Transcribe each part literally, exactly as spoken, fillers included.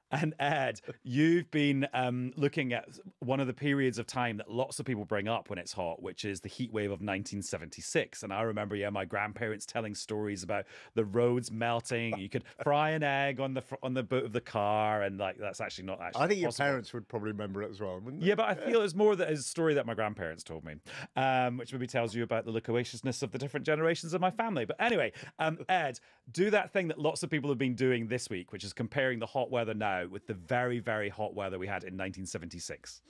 And Ed, you've been um, looking at one of the periods of time that lots of people bring up when it's hot, which is the heat wave of nineteen seventy-six. And I remember, yeah, my grandparents telling stories about the roads melting. You could fry an egg on the fr- on the boot of the car, and like that's actually not I actually think your possible. parents would probably remember it as well, wouldn't they? Yeah, but I feel it's more that a story that my grandparents told me, um, which maybe tells you about the loquaciousness of the different generations of my family. But anyway, um, Ed, do that thing that lots of people have been doing this week, which is comparing the hot weather now with the very, very hot weather we had in nineteen seventy-six.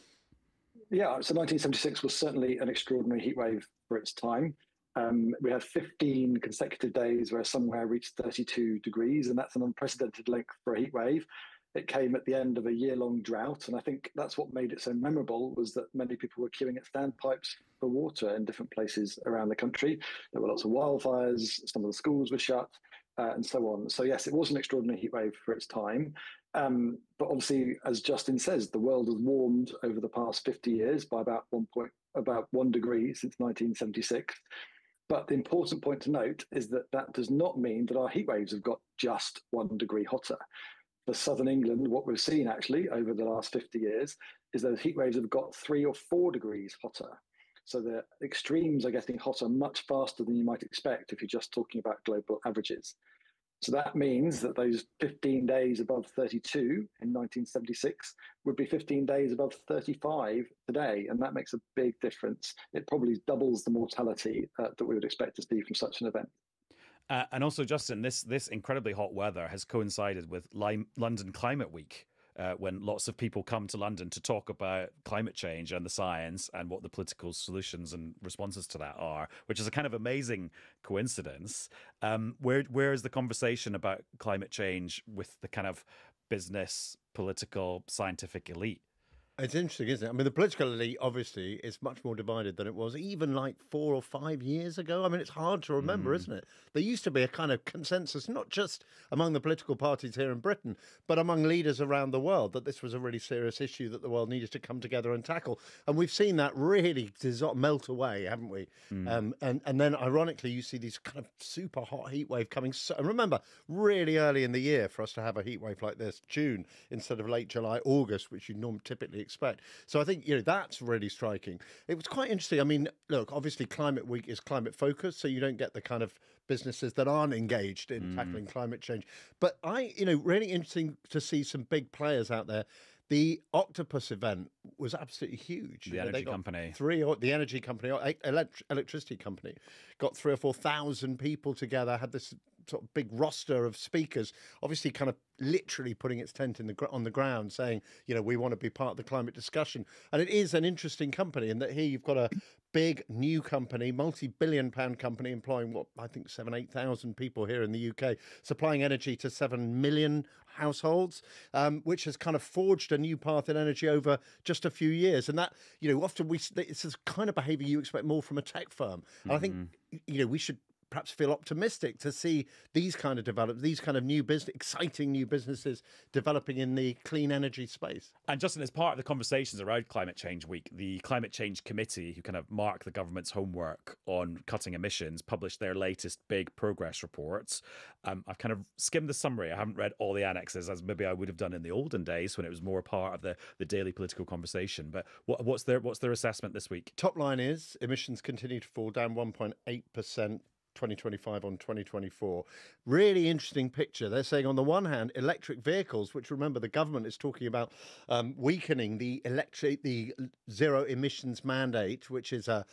Yeah, so nineteen seventy-six was certainly an extraordinary heat wave for its time. Um, we had fifteen consecutive days where somewhere reached thirty-two degrees, and that's an unprecedented length for a heat wave. It came at the end of a year-long drought, and I think that's what made it so memorable, was that many people were queuing at standpipes for water in different places around the country. There were lots of wildfires, some of the schools were shut, uh, and so on. So yes, it was an extraordinary heat wave for its time. Um, but obviously, as Justin says, the world has warmed over the past fifty years by about one point, about one degree since nineteen seventy-six. But the important point to note is that that does not mean that our heat waves have got just one degree hotter. For southern England, what we've seen actually over the last fifty years is that heat waves have got three or four degrees hotter. So the extremes are getting hotter much faster than you might expect if you're just talking about global averages. So that means that those fifteen days above thirty-two in nineteen seventy-six would be fifteen days above thirty-five today. And that makes a big difference. It probably doubles the mortality uh, that we would expect to see from such an event. Uh, and also, Justin, this this incredibly hot weather has coincided with Lime, London Climate Week, uh, when lots of people come to London to talk about climate change and the science and what the political solutions and responses to that are, which is a kind of amazing coincidence. Um, where where is the conversation about climate change with the kind of business, political, scientific elite? It's interesting, isn't it? I mean, the political elite obviously is much more divided than it was even like four or five years ago. I mean, it's hard to remember, mm. isn't it? There used to be a kind of consensus, not just among the political parties here in Britain, but among leaders around the world, that this was a really serious issue that the world needed to come together and tackle. And we've seen that really melt away, haven't we? Mm. Um, and, and then, ironically, you see these kind of super hot heat wave coming. So, and remember, really early in the year for us to have a heat wave like this, June, instead of late July, August, which you normally typically expect. So I think, you know, that's really striking. It was quite interesting. I mean, look, obviously Climate Week is climate focused, so you don't get the kind of businesses that aren't engaged in mm. tackling climate change. But I, you know, really interesting to see some big players out there. The Octopus event was absolutely huge. The energy company. Three, the energy company, elect- electricity company, got three or four thousand people together, had this sort of big roster of speakers, obviously kind of literally putting its tent in the on the ground, saying, you know, we want to be part of the climate discussion. And it is an interesting company in that here you've got a big new company, multi-billion pound company employing what I think seven, eight thousand people here in the U K, supplying energy to seven million households, um, which has kind of forged a new path in energy over just a few years. And that, you know, often we it's this kind of behaviour you expect more from a tech firm. And mm-hmm. I think, you know, we should perhaps feel optimistic to see these kind of develop, these kind of new business, exciting new businesses developing in the clean energy space. And Justin, as part of the conversations around Climate Change Week, the Climate Change Committee, who kind of mark the government's homework on cutting emissions, published their latest big progress reports. Um, I've kind of skimmed the summary. I haven't read all the annexes, as maybe I would have done in the olden days when it was more part of the, the daily political conversation. But what, what's their what's their assessment this week? Top line is emissions continue to fall, down one point eight percent. twenty twenty-five on twenty twenty-four. Really interesting picture. They're saying on the one hand, electric vehicles, which remember the government is talking about um, weakening the electric, the zero emissions mandate, which is a,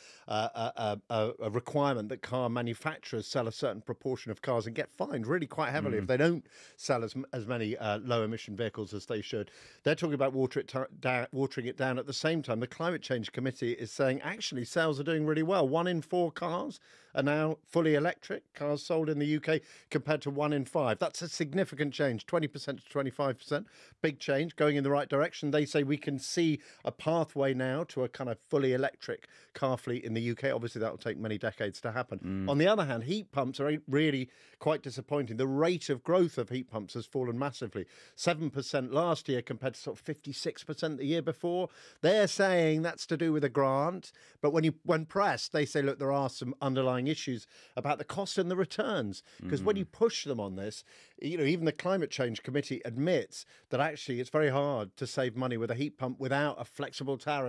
a, a, a requirement that car manufacturers sell a certain proportion of cars and get fined really quite heavily mm. if they don't sell as as many uh, low emission vehicles as they should. They're talking about water it ta- down, watering it down. At the same time, the Climate Change Committee is saying actually sales are doing really well. One in four cars are now fully electric, cars sold in the U K, compared to one in five. That's a significant change, twenty percent to twenty-five percent. Big change, going in the right direction. They say we can see a pathway now to a kind of fully electric car fleet in the U K. Obviously, that will take many decades to happen. Mm. On the other hand, heat pumps are really quite disappointing. The rate of growth of heat pumps has fallen massively. seven percent last year compared to sort of fifty-six percent the year before. They're saying that's to do with a grant. But when you when pressed, they say, look, there are some underlying underlying issues about the cost and the returns. Because Mm. when you push them on this, you know, even the Climate Change Committee admits that actually it's very hard to save money with a heat pump without a flexible tariff